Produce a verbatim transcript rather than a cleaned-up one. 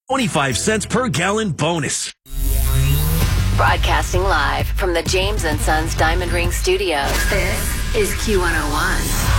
twenty-five cents per gallon bonus. Broadcasting live from the James and Sons Diamond Ring Studios. This is Q one oh one.